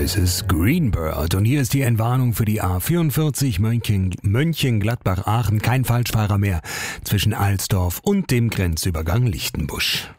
ist es Greenbird und hier ist die Entwarnung für die A44 Mönchengladbach-Aachen. Kein Falschfahrer mehr zwischen Alsdorf und dem Grenzübergang Lichtenbusch.